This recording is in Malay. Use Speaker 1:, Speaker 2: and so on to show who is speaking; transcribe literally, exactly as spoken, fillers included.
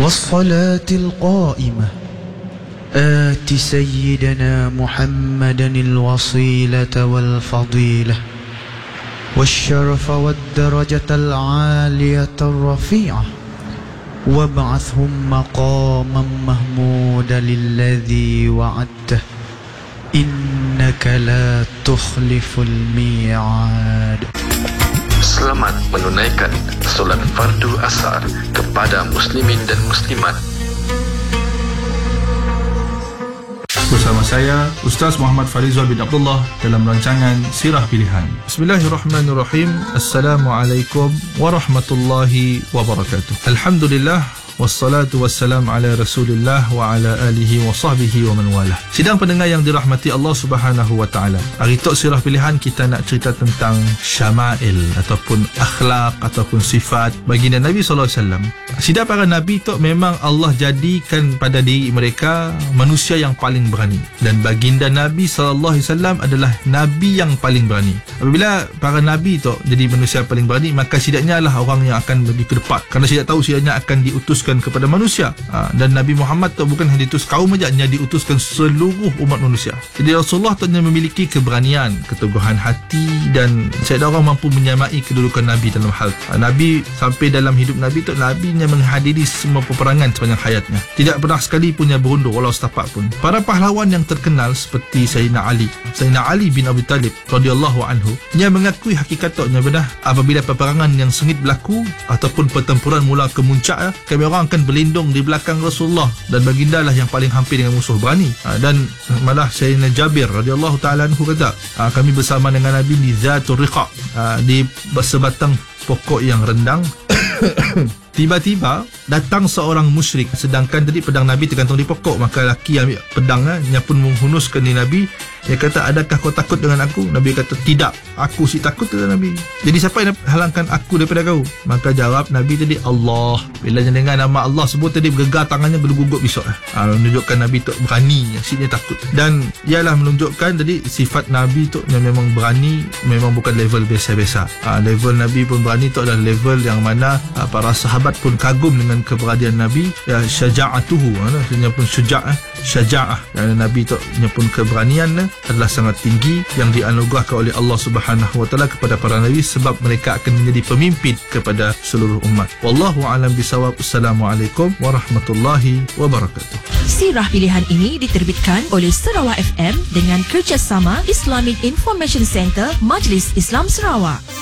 Speaker 1: والصلاة القائمة آت سيدنا محمدا الوصيلة والفضيلة والشرف والدرجة العالية الرفيعة وابعثهم مقاما محمودا الذي وعدته إنك لا تخلف الميعاد.
Speaker 2: Selamat menunaikan solat fardu asar kepada muslimin dan muslimat.
Speaker 3: Bersama saya Ustaz Muhammad Farizal bin Abdullah dalam rancangan Sirah Pilihan. Bismillahirrahmanirrahim. Assalamualaikum warahmatullahi wabarakatuh. Alhamdulillah, wassalatu wassalam ala Rasulillah wa ala alihi wa sahbihi wa man walah. Sidang pendengar yang dirahmati Allah Subhanahu wa taala. Hari tok Sirah Pilihan kita nak cerita tentang syama'il ataupun akhlak ataupun sifat baginda Nabi sallallahu alaihi wasallam. Sidang para nabi tok memang Allah jadikan pada diri mereka manusia yang paling berani, dan baginda Nabi sallallahu alaihi wasallam adalah nabi yang paling berani. Apabila para nabi tok jadi manusia yang paling berani, maka sidaknya lah orang yang akan lebih ke depan, kerana sidak tahu sidaknya akan diutuskan kepada manusia. Ha, dan Nabi Muhammad tu bukan hanya diutus kaum saja, dia diutuskan seluruh umat manusia. Jadi Rasulullah tu memiliki keberanian, keteguhan hati, dan saya ada orang mampu menyamai kedudukan Nabi dalam hal. Ha, Nabi sampai dalam hidup Nabi tu, Nabi yang menghadiri semua peperangan sepanjang hayatnya. Tidak pernah sekali punya berundur walau setapak pun. Para pahlawan yang terkenal seperti Sayyidina Ali, Sayyidina Ali bin Abi Talib radhiyallahu anhu, dia mengakui hakikatnya benar apabila peperangan yang sengit berlaku ataupun pertempuran mula kemuncak, kami orang akan berlindung di belakang Rasulullah, dan baginda lah yang paling hampir dengan musuh berani. Ha, dan malah Sayyidina Jabir radhiyallahu ta'ala anhu kata, ha, kami bersama dengan Nabi di Zatul Riqa, ha, di sebatang pokok yang rendang. Tiba-tiba datang seorang musyrik, sedangkan tadi pedang Nabi tergantung di pokok. Maka lelaki ambil pedangnya, dia pun menghunuskan di Nabi. Dia kata, adakah kau takut dengan aku? Nabi kata, tidak, aku si takut dengan Nabi. Jadi siapa yang halangkan aku daripada kau? Maka jawab Nabi tadi, Allah. Bila dia dengar nama Allah sebut tadi, bergegar tangannya bergugup besok. Ha, menunjukkan Nabi tu berani, si dia takut. Dan ialah menunjukkan tadi sifat Nabi tu yang memang berani, memang bukan level biasa-biasa. Ha, level Nabi pun berani tu adalah level yang mana ha, para sahabat pun kagum dengan keberanian Nabi. Ya, syaja'atuhu, dia pun syuja'ah, syaja'ah. Dan Nabi tu pun keberanian adalah sangat tinggi yang dianugerahkan oleh Allah Subhanahu wa taala kepada para nabi, sebab mereka akan menjadi pemimpin kepada seluruh umat. Wallahu a'lam bisawab. Assalamualaikum warahmatullahi wabarakatuh.
Speaker 4: Sirah Pilihan ini diterbitkan oleh Sarawak F M dengan kerjasama Islamic Information Center Majlis Islam Sarawak.